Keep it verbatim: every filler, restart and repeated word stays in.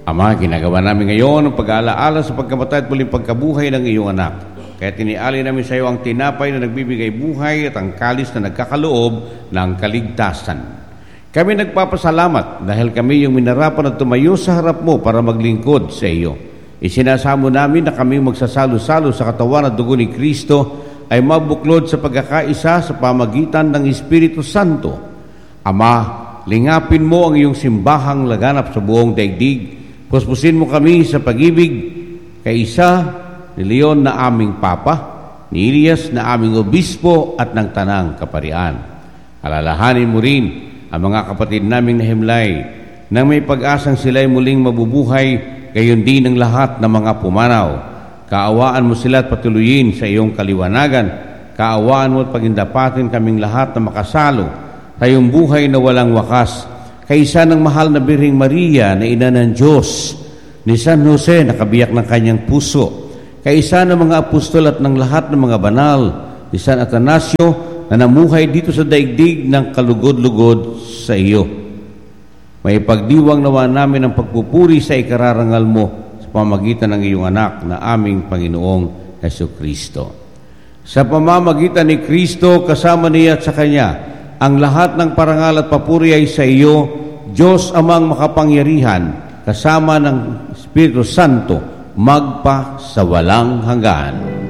Ama, ginagawa namin ngayon ang pag-aalaala sa pagkamatay at muling pagkabuhay ng iyong anak. Kaya tiniali namin sa iyo ang tinapay na nagbibigay buhay at ang kalis na nagkakaloob ng kaligtasan. Kami nagpapasalamat dahil kami yung minarapan at tumayo sa harap mo para maglingkod sa iyo. Isinasamo namin na kami magsasalo-salo sa katawan at dugo ni Kristo ay mabuklod sa pagkakaisa sa pamagitan ng Espiritu Santo. Ama, lingapin mo ang iyong simbahang laganap sa buong daigdig. Puspusin mo kami sa pag-ibig kay isa ni Leon na aming Papa, ni Elias na aming Obispo at ng Tanang Kaparian. Alalahanin mo rin ang mga kapatid naming na himlay nang may pag-asang sila'y muling mabubuhay, gayon din ang lahat ng mga pumanaw. Kaawaan mo sila at patuloyin sa iyong kaliwanagan. Kaawaan mo at pagindapatin kaming lahat na makasalo sa iyong buhay na walang wakas. Kaisa ng mahal na Birheng Maria na ina ng Diyos, ni San Jose na kabiyak ng kanyang puso, kaisa ng mga apostol at ng lahat ng mga banal, ni San Atanasio na namuhay dito sa daigdig ng kalugod-lugod sa iyo. May pagdiwang nawa namin ang pagpupuri sa ikararangal mo sa pamamagitan ng iyong anak na aming Panginoong Jesucristo. Sa pamamagitan ni Kristo, kasama niya at sa Kanya, ang lahat ng parangal at papuri ay sa iyo, Diyos amang makapangyarihan, kasama ng Espiritu Santo, magpa sa walang hanggan.